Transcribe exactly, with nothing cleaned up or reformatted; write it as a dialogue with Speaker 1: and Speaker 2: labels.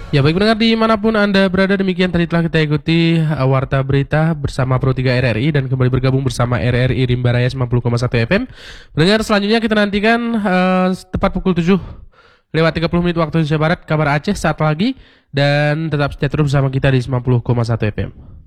Speaker 1: Ya baik pendengar dimanapun Anda berada, demikian tadi telah kita ikuti uh, Warta Berita bersama Pro tiga R R I dan kembali bergabung bersama R R I Rimba Raya sembilan puluh koma satu F M. Pendengar selanjutnya kita nantikan uh, tepat pukul tujuh lewat tiga puluh menit waktu Indonesia Barat kabar Aceh saat lagi, dan tetap setia terus bersama kita di sembilan puluh koma satu F M.